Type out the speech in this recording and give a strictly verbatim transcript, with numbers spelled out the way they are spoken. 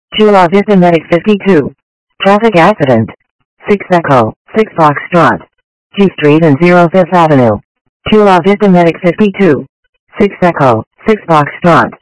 Chula Vista Medic fifty-two. Traffic accident. six Echo, six Foxtrot. Q Street and zero Fifth Avenue. Chula Vista Medic fifty-two. six Echo, six Foxtrot.